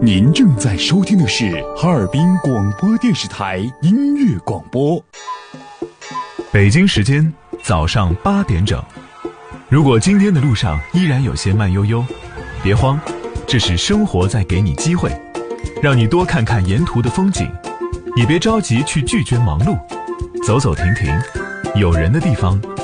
您正在收听的是哈尔滨广播电视台音乐广播。 北京时间早上8点整。如果今天的路上依然有些慢悠悠，别慌，这是生活在给你机会，让你多看看沿途的风景。也别着急去拒绝忙碌，走走停停，有人的地方